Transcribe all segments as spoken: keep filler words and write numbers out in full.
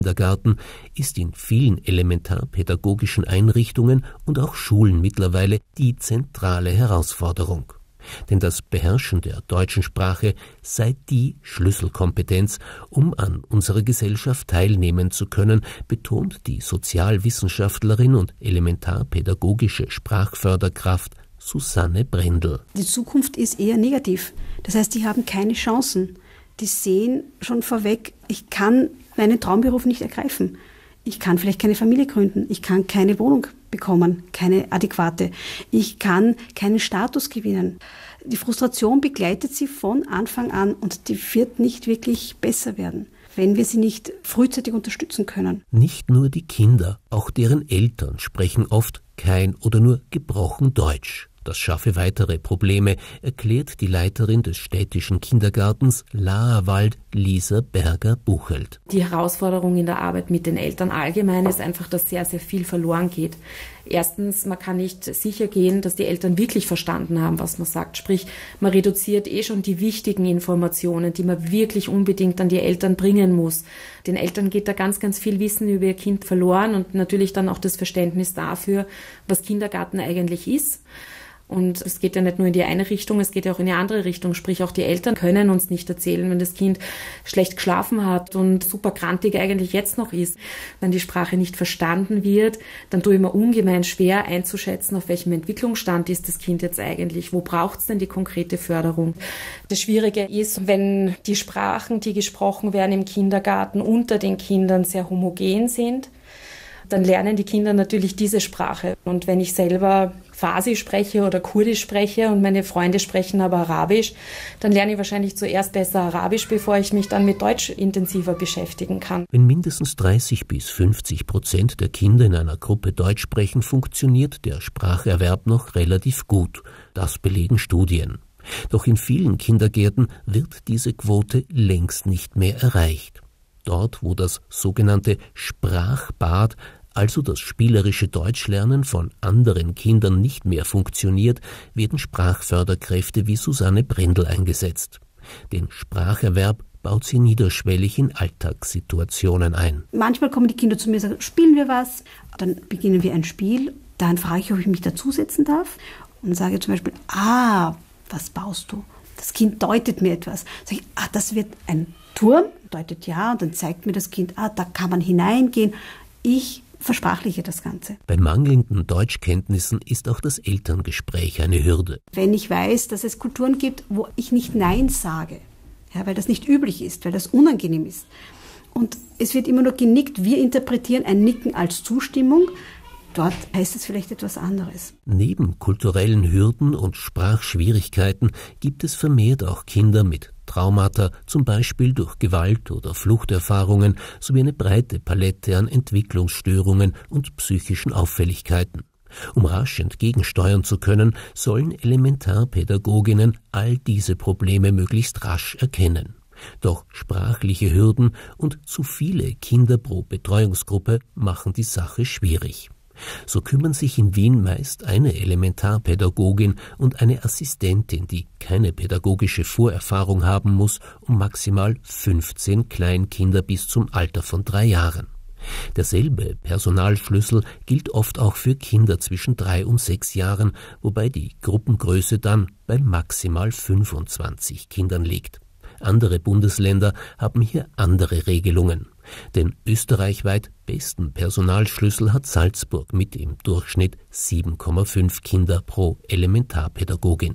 Kindergarten ist in vielen elementarpädagogischen Einrichtungen und auch Schulen mittlerweile die zentrale Herausforderung. Denn das Beherrschen der deutschen Sprache sei die Schlüsselkompetenz, um an unserer Gesellschaft teilnehmen zu können, betont die Sozialwissenschaftlerin und elementarpädagogische Sprachförderkraft Susanne Brendel. Die Zukunft ist eher negativ. Das heißt, die haben keine Chancen. Die sehen schon vorweg, ich kann meinen Traumberuf nicht ergreifen. Ich kann vielleicht keine Familie gründen. Ich kann keine Wohnung bekommen, keine adäquate. Ich kann keinen Status gewinnen. Die Frustration begleitet sie von Anfang an und die wird nicht wirklich besser werden, wenn wir sie nicht frühzeitig unterstützen können. Nicht nur die Kinder, auch deren Eltern sprechen oft kein oder nur gebrochen Deutsch. Das schaffe weitere Probleme, erklärt die Leiterin des städtischen Kindergartens Laherwald, Lisa Berger-Buchelt. Die Herausforderung in der Arbeit mit den Eltern allgemein ist einfach, dass sehr, sehr viel verloren geht. Erstens, man kann nicht sicher gehen, dass die Eltern wirklich verstanden haben, was man sagt. Sprich, man reduziert eh schon die wichtigen Informationen, die man wirklich unbedingt an die Eltern bringen muss. Den Eltern geht da ganz, ganz viel Wissen über ihr Kind verloren und natürlich dann auch das Verständnis dafür, was Kindergarten eigentlich ist. Und es geht ja nicht nur in die eine Richtung, es geht ja auch in die andere Richtung. Sprich, auch die Eltern können uns nicht erzählen, wenn das Kind schlecht geschlafen hat und super krantig eigentlich jetzt noch ist. Wenn die Sprache nicht verstanden wird, dann tue ich mir ungemein schwer einzuschätzen, auf welchem Entwicklungsstand ist das Kind jetzt eigentlich. Wo braucht es denn die konkrete Förderung? Das Schwierige ist, wenn die Sprachen, die gesprochen werden im Kindergarten, unter den Kindern sehr homogen sind, dann lernen die Kinder natürlich diese Sprache. Und wenn ich selber Farsi spreche oder Kurdisch spreche und meine Freunde sprechen aber Arabisch, dann lerne ich wahrscheinlich zuerst besser Arabisch, bevor ich mich dann mit Deutsch intensiver beschäftigen kann. Wenn mindestens dreißig bis fünfzig Prozent der Kinder in einer Gruppe Deutsch sprechen, funktioniert der Spracherwerb noch relativ gut. Das belegen Studien. Doch in vielen Kindergärten wird diese Quote längst nicht mehr erreicht. Dort, wo das sogenannte Sprachbad, also das spielerische Deutschlernen von anderen Kindern, nicht mehr funktioniert, werden Sprachförderkräfte wie Susanne Brendel eingesetzt. Den Spracherwerb baut sie niederschwellig in Alltagssituationen ein. Manchmal kommen die Kinder zu mir und sagen, spielen wir was? Dann beginnen wir ein Spiel. Dann frage ich, ob ich mich dazusetzen darf und sage zum Beispiel, ah, was baust du? Das Kind deutet mir etwas. Sage ich, ah, das wird ein Turm, deutet ja, und dann zeigt mir das Kind, ah, da kann man hineingehen. Ich versprachliche das Ganze. Bei mangelnden Deutschkenntnissen ist auch das Elterngespräch eine Hürde. Wenn ich weiß, dass es Kulturen gibt, wo ich nicht Nein sage, ja, weil das nicht üblich ist, weil das unangenehm ist, und es wird immer nur genickt, wir interpretieren ein Nicken als Zustimmung, dort heißt es vielleicht etwas anderes. Neben kulturellen Hürden und Sprachschwierigkeiten gibt es vermehrt auch Kinder mit Traumata, zum Beispiel durch Gewalt- oder Fluchterfahrungen, sowie eine breite Palette an Entwicklungsstörungen und psychischen Auffälligkeiten. Um rasch entgegensteuern zu können, sollen Elementarpädagoginnen all diese Probleme möglichst rasch erkennen. Doch sprachliche Hürden und zu viele Kinder pro Betreuungsgruppe machen die Sache schwierig. So kümmern sich in Wien meist eine Elementarpädagogin und eine Assistentin, die keine pädagogische Vorerfahrung haben muss, um maximal fünfzehn Kleinkinder bis zum Alter von drei Jahren. Derselbe Personalschlüssel gilt oft auch für Kinder zwischen drei und sechs Jahren, wobei die Gruppengröße dann bei maximal fünfundzwanzig Kindern liegt. Andere Bundesländer haben hier andere Regelungen. Den österreichweit besten Personalschlüssel hat Salzburg mit im Durchschnitt sieben Komma fünf Kinder pro Elementarpädagogin.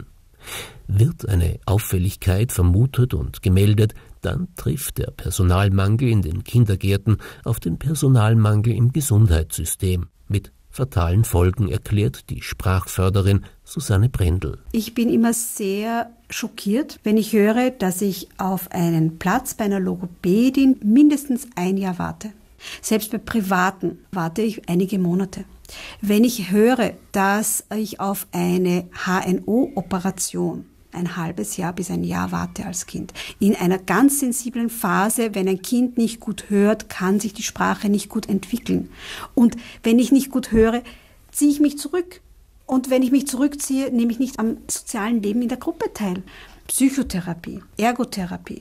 Wird eine Auffälligkeit vermutet und gemeldet, dann trifft der Personalmangel in den Kindergärten auf den Personalmangel im Gesundheitssystem mit fatalen Folgen, erklärt die Sprachförderin Susanne Brendel. Ich bin immer sehr schockiert, wenn ich höre, dass ich auf einen Platz bei einer Logopädin mindestens ein Jahr warte. Selbst bei Privaten warte ich einige Monate. Wenn ich höre, dass ich auf eine H N O-Operation ein halbes Jahr bis ein Jahr warte als Kind. In einer ganz sensiblen Phase, wenn ein Kind nicht gut hört, kann sich die Sprache nicht gut entwickeln. Und wenn ich nicht gut höre, ziehe ich mich zurück. Und wenn ich mich zurückziehe, nehme ich nicht am sozialen Leben in der Gruppe teil. Psychotherapie, Ergotherapie.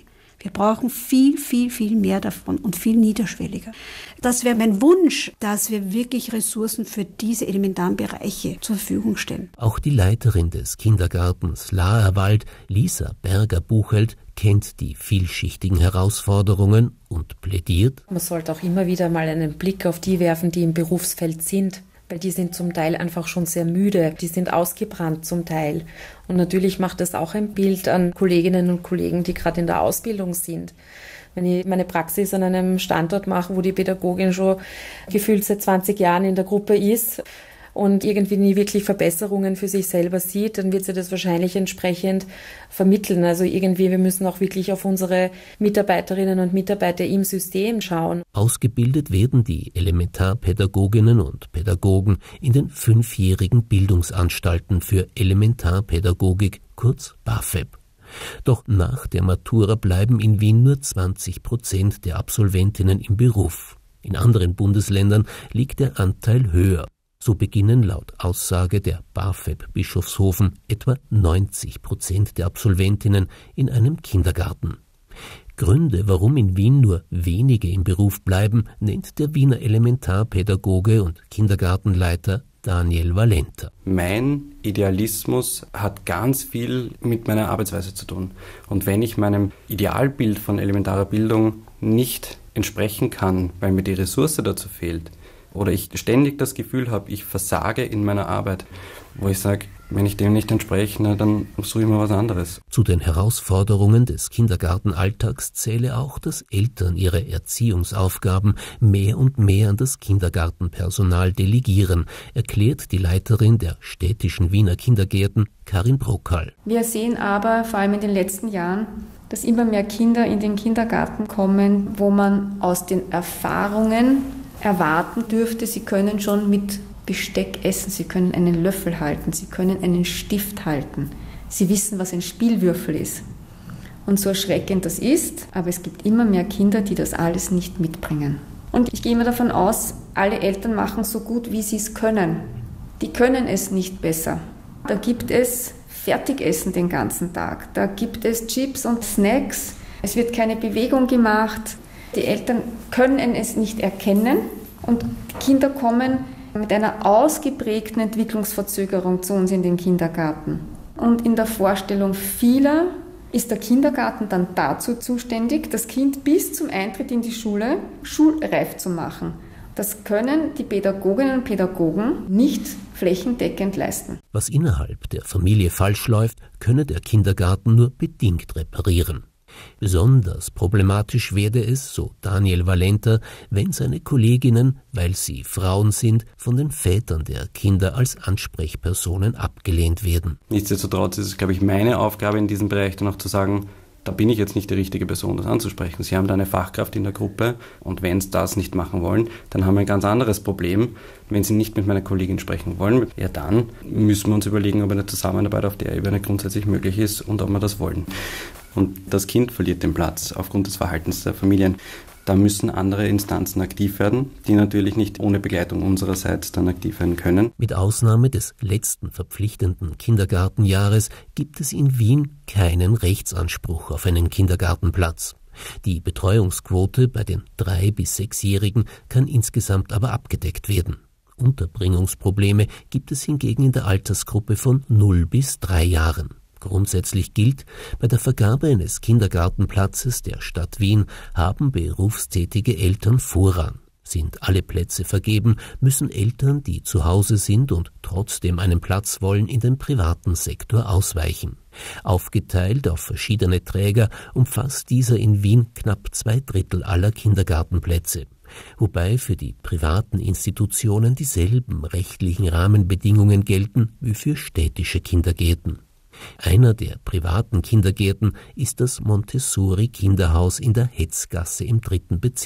Wir brauchen viel, viel, viel mehr davon und viel niederschwelliger. Das wäre mein Wunsch, dass wir wirklich Ressourcen für diese elementaren Bereiche zur Verfügung stellen. Auch die Leiterin des Kindergartens Laherwald, Lisa Berger-Buchelt, kennt die vielschichtigen Herausforderungen und plädiert: Man sollte auch immer wieder mal einen Blick auf die werfen, die im Berufsfeld sind. Weil die sind zum Teil einfach schon sehr müde, die sind ausgebrannt zum Teil. Und natürlich macht das auch ein Bild an Kolleginnen und Kollegen, die gerade in der Ausbildung sind. Wenn ich meine Praxis an einem Standort mache, wo die Pädagogin schon gefühlt seit zwanzig Jahren in der Gruppe ist und irgendwie nie wirklich Verbesserungen für sich selber sieht, dann wird sie das wahrscheinlich entsprechend vermitteln. Also irgendwie, wir müssen auch wirklich auf unsere Mitarbeiterinnen und Mitarbeiter im System schauen. Ausgebildet werden die Elementarpädagoginnen und Pädagogen in den fünfjährigen Bildungsanstalten für Elementarpädagogik, kurz BAföB. Doch nach der Matura bleiben in Wien nur zwanzig Prozent der Absolventinnen im Beruf. In anderen Bundesländern liegt der Anteil höher. So beginnen laut Aussage der BAföB Bischofshofen etwa neunzig Prozent der Absolventinnen in einem Kindergarten. Gründe, warum in Wien nur wenige im Beruf bleiben, nennt der Wiener Elementarpädagoge und Kindergartenleiter Daniel Valenta. Mein Idealismus hat ganz viel mit meiner Arbeitsweise zu tun. Und wenn ich meinem Idealbild von elementarer Bildung nicht entsprechen kann, weil mir die Ressource dazu fehlt, oder ich ständig das Gefühl habe, ich versage in meiner Arbeit, wo ich sage, wenn ich dem nicht entspreche, na, dann suche ich mir was anderes. Zu den Herausforderungen des Kindergartenalltags zähle auch, dass Eltern ihre Erziehungsaufgaben mehr und mehr an das Kindergartenpersonal delegieren, erklärt die Leiterin der städtischen Wiener Kindergärten, Karin Brockal. Wir sehen aber vor allem in den letzten Jahren, dass immer mehr Kinder in den Kindergarten kommen, wo man aus den Erfahrungen erwarten dürfte, sie können schon mit Besteck essen, sie können einen Löffel halten, sie können einen Stift halten. Sie wissen, was ein Spielwürfel ist. Und so erschreckend das ist, aber es gibt immer mehr Kinder, die das alles nicht mitbringen. Und ich gehe immer davon aus, alle Eltern machen so gut, wie sie es können. Die können es nicht besser. Da gibt es Fertigessen den ganzen Tag, da gibt es Chips und Snacks, es wird keine Bewegung gemacht. Die Eltern können es nicht erkennen und die Kinder kommen mit einer ausgeprägten Entwicklungsverzögerung zu uns in den Kindergarten. Und in der Vorstellung vieler ist der Kindergarten dann dazu zuständig, das Kind bis zum Eintritt in die Schule schulreif zu machen. Das können die Pädagoginnen und Pädagogen nicht flächendeckend leisten. Was innerhalb der Familie falsch läuft, könne der Kindergarten nur bedingt reparieren. Besonders problematisch werde es, so Daniel Valenta, wenn seine Kolleginnen, weil sie Frauen sind, von den Vätern der Kinder als Ansprechpersonen abgelehnt werden. Nichtsdestotrotz ist es, glaube ich, meine Aufgabe in diesem Bereich dann auch zu sagen, da bin ich jetzt nicht die richtige Person, das anzusprechen. Sie haben da eine Fachkraft in der Gruppe und wenn Sie das nicht machen wollen, dann haben wir ein ganz anderes Problem. Wenn Sie nicht mit meiner Kollegin sprechen wollen, ja dann müssen wir uns überlegen, ob eine Zusammenarbeit auf der Ebene grundsätzlich möglich ist und ob wir das wollen. Und das Kind verliert den Platz aufgrund des Verhaltens der Familien. Da müssen andere Instanzen aktiv werden, die natürlich nicht ohne Begleitung unsererseits dann aktiv werden können. Mit Ausnahme des letzten verpflichtenden Kindergartenjahres gibt es in Wien keinen Rechtsanspruch auf einen Kindergartenplatz. Die Betreuungsquote bei den drei- bis sechsjährigen kann insgesamt aber abgedeckt werden. Unterbringungsprobleme gibt es hingegen in der Altersgruppe von null bis drei Jahren. Grundsätzlich gilt, bei der Vergabe eines Kindergartenplatzes der Stadt Wien haben berufstätige Eltern Vorrang. Sind alle Plätze vergeben, müssen Eltern, die zu Hause sind und trotzdem einen Platz wollen, in den privaten Sektor ausweichen. Aufgeteilt auf verschiedene Träger umfasst dieser in Wien knapp zwei Drittel aller Kindergartenplätze. Wobei für die privaten Institutionen dieselben rechtlichen Rahmenbedingungen gelten wie für städtische Kindergärten. Einer der privaten Kindergärten ist das Montessori-Kinderhaus in der Hetzgasse im dritten Bezirk.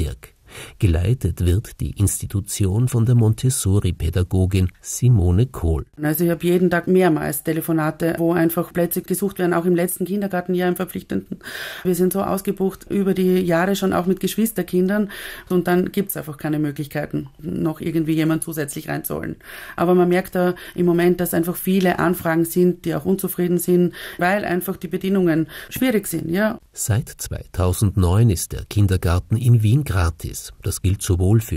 Geleitet wird die Institution von der Montessori-Pädagogin Simone Kohl. Also ich habe jeden Tag mehrmals Telefonate, wo einfach Plätze gesucht werden, auch im letzten Kindergartenjahr im verpflichtenden. Wir sind so ausgebucht über die Jahre schon auch mit Geschwisterkindern und dann gibt es einfach keine Möglichkeiten, noch irgendwie jemand zusätzlich reinzuholen. Aber man merkt da im Moment, dass einfach viele Anfragen sind, die auch unzufrieden sind, weil einfach die Bedingungen schwierig sind. Ja. Seit zweitausendneun ist der Kindergarten in Wien gratis. Das gilt sowohl für